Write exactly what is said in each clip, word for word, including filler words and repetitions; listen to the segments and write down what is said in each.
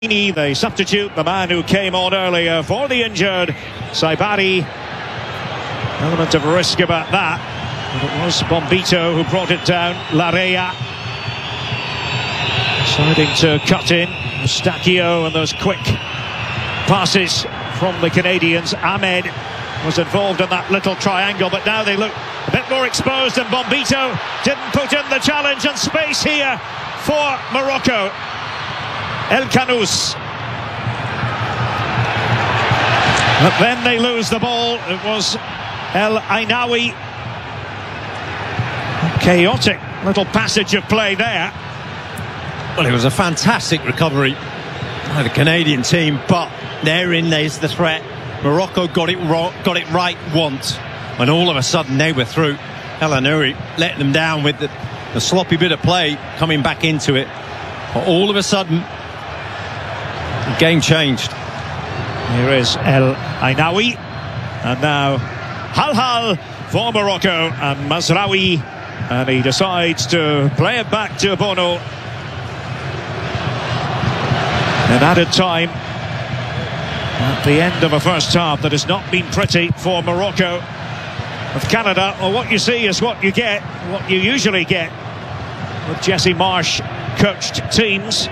They substitute the man who came on earlier for the injured Saibari. Element of risk about that, but it was Bombito who brought it down. Larea deciding to cut in. Eustáquio and those quick passes from the Canadians. Ahmed was involved in that little triangle, but now they look a bit more exposed, and Bombito didn't put in the challenge, and space here for Morocco. El Khanous. But then they lose the ball. It was El Ainaoui. Chaotic little passage of play there. Well, it was a fantastic recovery by the Canadian team, but therein lays the threat. Morocco got it wrong, got it right once, and all of a sudden they were through. El Ainaoui let them down with the, the sloppy bit of play coming back into it. But all of a sudden, the game changed. Here is El Ainaoui, and now Halhal for Morocco, and Mazraoui, and he decides to play it back to Bono. In added time, at the end of a first half that has not been pretty for Morocco. With Canada, well, what you see is what you get, what you usually get with Jesse Marsh coached teams.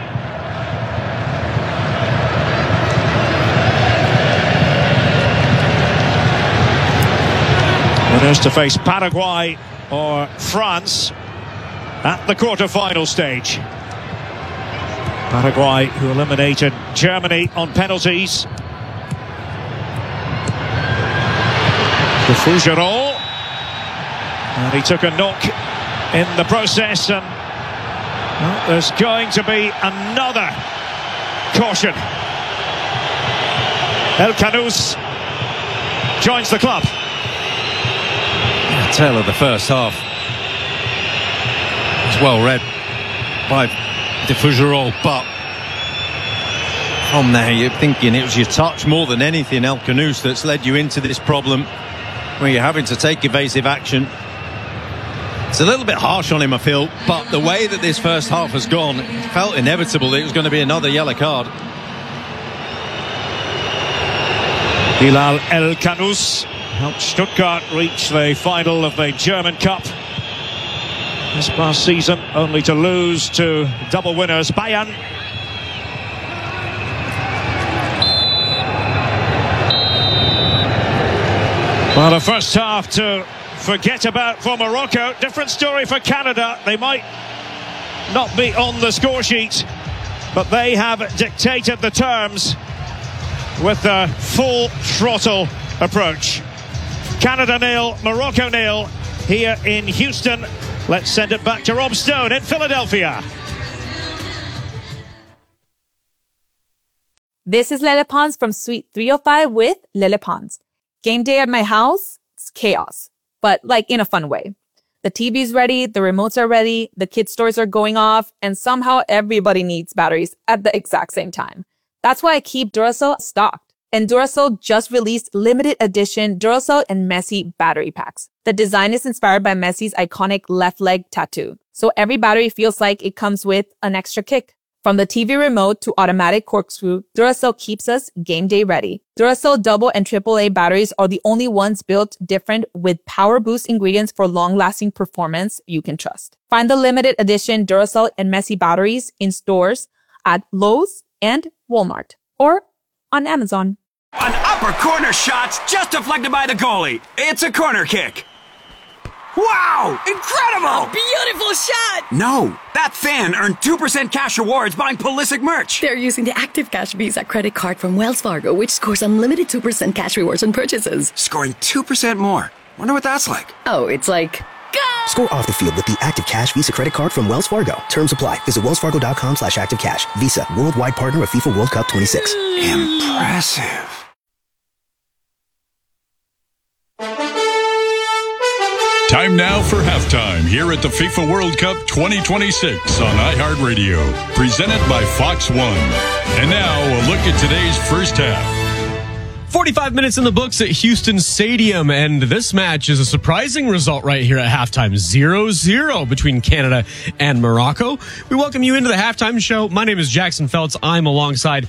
Winners to face Paraguay or France at the quarter-final stage. Paraguay, who eliminated Germany on penalties. To Fougerolles, and he took a knock in the process, and well, there's going to be another caution. El Khanous joins the club. Tail of the first half. It's well read by de Fougerolles, but from there you're thinking it was your touch more than anything, El Khanous, that's led you into this problem where you're having to take evasive action. It's a little bit harsh on him, I feel, but the way that this first half has gone, it felt inevitable that it was going to be another yellow card. Bilal El Khanous helped Stuttgart reach the final of the German Cup this past season, only to lose to double winners Bayern. Well, the first half to forget about for Morocco. Different story for Canada. They might not be on the score sheet, but they have dictated the terms with a full throttle approach. Canada nil, Morocco nil here in Houston. Let's send it back to Rob Stone in Philadelphia. This is Lele Pons from Suite three oh five with Lele Pons. Game day at my house, it's chaos, but like in a fun way. The T V's ready, the remotes are ready, the kids' toys are going off, and somehow everybody needs batteries at the exact same time. That's why I keep Duracell stocked. And Duracell just released limited edition Duracell and Messi battery packs. The design is inspired by Messi's iconic left leg tattoo. So every battery feels like it comes with an extra kick. From the T V remote to automatic corkscrew, Duracell keeps us game day ready. Duracell double and triple A batteries are the only ones built different with power boost ingredients for long-lasting performance you can trust. Find the limited edition Duracell and Messi batteries in stores at Lowe's and Walmart or on Amazon. An upper corner shot just deflected by the goalie. It's a corner kick. Wow! Incredible! Beautiful shot! No, that fan earned two percent cash rewards buying Pulisic merch. They're using the Active Cash Visa credit card from Wells Fargo, which scores unlimited two percent cash rewards on purchases. Scoring two percent more. Wonder what that's like. Oh, it's like... Go! Score off the field with the Active Cash Visa credit card from Wells Fargo. Terms apply. Visit wellsfargo.com slash active cash. Visa, worldwide partner of FIFA World Cup twenty-six. Impressive. Time now for halftime here at the FIFA World Cup twenty twenty-six on iHeartRadio, presented by Fox One. And now a look at today's first half. forty-five minutes in the books at Houston Stadium, and this match is a surprising result right here at halftime. zero zero between Canada and Morocco. We welcome you into the halftime show. My name is Jackson Feltz. I'm alongside